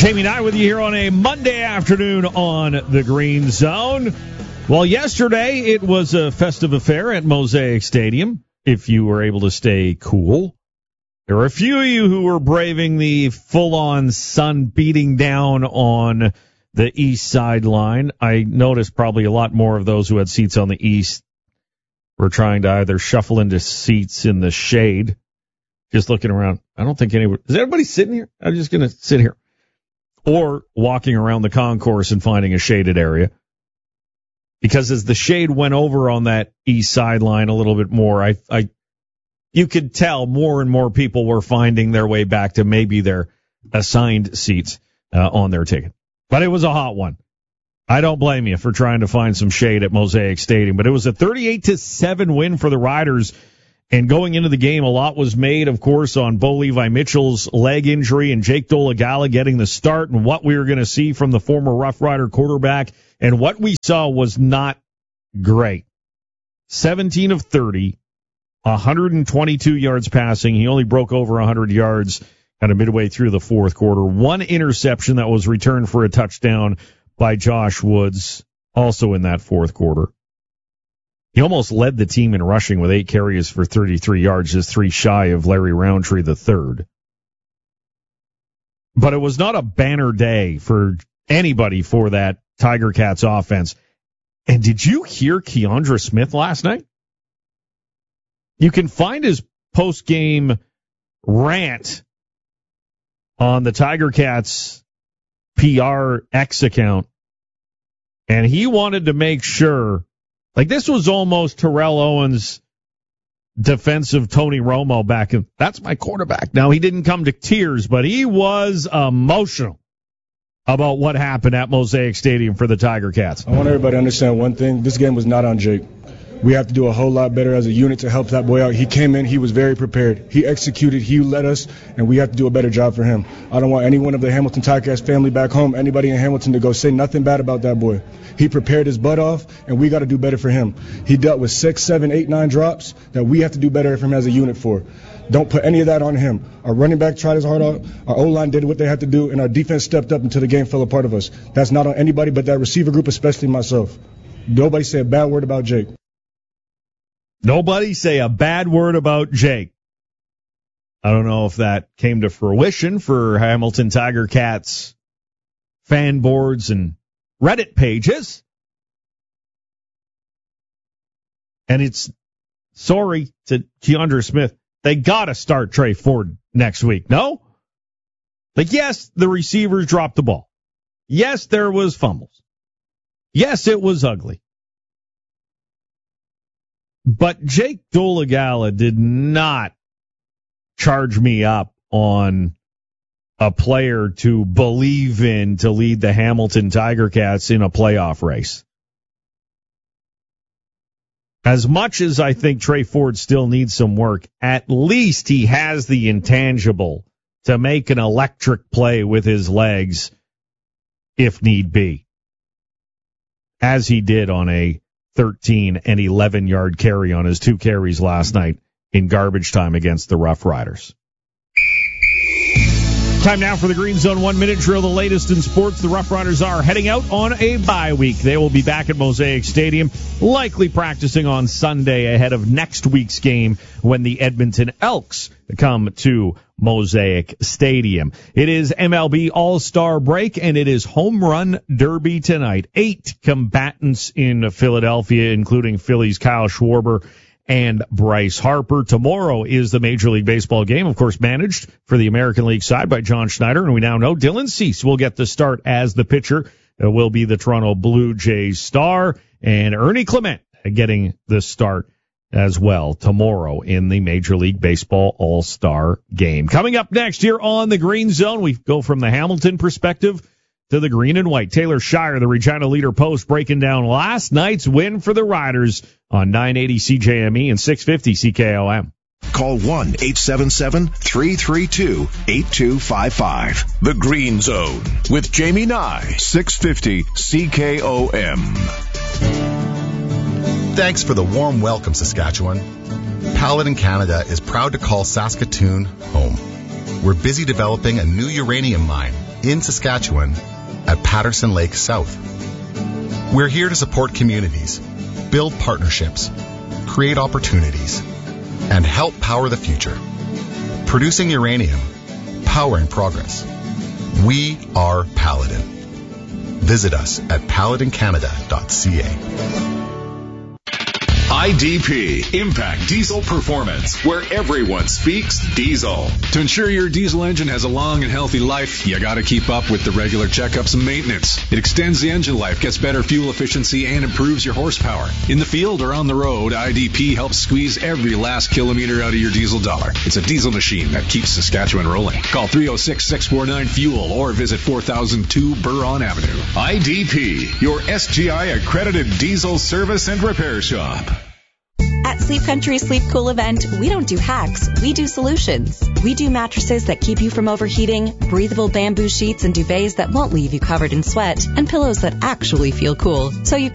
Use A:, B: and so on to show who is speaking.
A: Jamie Nye with you here on a Monday afternoon on the Green Zone. Well, yesterday it was a festive affair at Mosaic Stadium, if you were able to stay cool. There were a few of you who were braving the full-on sun beating down on the east sideline. I noticed probably a lot more of those who had seats on the east were trying to either shuffle into seats in the shade, just looking around. I don't think anybody... Is everybody sitting here? I'm just going to sit here. Or walking around the concourse and finding a shaded area. Because as the shade went over on that east sideline a little bit more, you could tell more and more people were finding their way back to maybe their assigned seats on their ticket. But it was a hot one. I don't blame you for trying to find some shade at Mosaic Stadium. But it was a 38-7 win for the Riders. And going into the game, a lot was made, of course, on Bo Levi Mitchell's leg injury and Jake Dolegala getting the start and what we were going to see from the former Rough Rider quarterback. And what we saw was not great. 17 of 30, 122 yards passing. He only broke over 100 yards kind of midway through the fourth quarter. One interception that was returned for a touchdown by Josh Woods, also in that fourth quarter. He almost led the team in rushing with 8 carries for 33 yards, just 3 shy of Larry Roundtree III. But it was not a banner day for anybody for that Tiger Cats offense. And did you hear Keandre Smith last night? You can find his post-game rant on the Tiger Cats PR X account. And he wanted to make sure... Like, this was almost Terrell Owens' defensive Tony Romo back in, that's my quarterback. Now, he didn't come to tears, but he was emotional about what happened at Mosaic Stadium for the Tiger Cats.
B: I want everybody to understand one thing. This game was not on Jake. We have to do a whole lot better as a unit to help that boy out. He came in, he was very prepared. He executed, he led us, and we have to do a better job for him. I don't want anyone of the Hamilton Tiger Cats family back home, anybody in Hamilton, to go say nothing bad about that boy. He prepared his butt off, and we got to do better for him. He dealt with 6, 7, 8, 9 drops that we have to do better for him as a unit for. Don't put any of that on him. Our running back tried his heart out, our O-line did what they had to do, and our defense stepped up until the game fell apart of us. That's not on anybody but that receiver group, especially myself. Nobody say a bad word about Jake.
A: Nobody say a bad word about Jake. I don't know if that came to fruition for Hamilton Tiger Cats fan boards and Reddit pages. And it's sorry to Keandre Smith. They got to start Trey Ford next week. No? Like, yes, the receivers dropped the ball. Yes, there was fumbles. Yes, it was ugly. But Jake Dolegala did not charge me up on a player to believe in to lead the Hamilton Tiger Cats in a playoff race. As much as I think Trey Ford still needs some work, at least he has the intangible to make an electric play with his legs if need be, as he did on a 13 and 11-yard carry on his 2 carries last night in garbage time against the Rough Riders. Time now for the Green Zone 1-minute drill, the latest in sports. The Rough Riders are heading out on a bye week. They will be back at Mosaic Stadium, likely practicing on Sunday ahead of next week's game when the Edmonton Elks come to Mosaic Stadium. It is MLB All-Star break, and it is Home Run Derby tonight. 8 combatants in Philadelphia, including Phillies' Kyle Schwarber and Bryce Harper. Tomorrow is the Major League Baseball game, of course, managed for the American League side by John Schneider, and we now know Dylan Cease will get the start as the pitcher. It will be the Toronto Blue Jays star, and Ernie Clement getting the start as well tomorrow in the Major League Baseball All-Star game. Coming up next here on the Green Zone, we go from the Hamilton perspective to the green and white. Taylor Shire, the Regina Leader-Post, breaking down last night's win for the Riders on 980 CJME and 650 CKOM.
C: Call 1-877-332-8255. The Green Zone with Jamie Nye, 650 CKOM.
D: Thanks for the warm welcome, Saskatchewan. Paladin Canada is proud to call Saskatoon home. we're busy developing a new uranium mine in Saskatchewan at Patterson Lake South. We're here to support communities, build partnerships, create opportunities, and help power the future. Producing uranium, powering progress. We are Paladin. Visit us at paladincanada.ca.
C: IDP, Impact Diesel Performance, where everyone speaks diesel.
E: To ensure your diesel engine has a long and healthy life, you got to keep up with the regular checkups and maintenance. It extends the engine life, gets better fuel efficiency, and improves your horsepower. In the field or on the road, IDP helps squeeze every last kilometer out of your diesel dollar. It's a diesel machine that keeps Saskatchewan rolling. Call 306-649-FUEL or visit 4002 Buron Avenue.
C: IDP, your SGI accredited diesel service and repair shop.
F: At Sleep Country Sleep Cool event, we don't do hacks, we do solutions. We do mattresses that keep you from overheating, breathable bamboo sheets and duvets that won't leave you covered in sweat, and pillows that actually feel cool, so you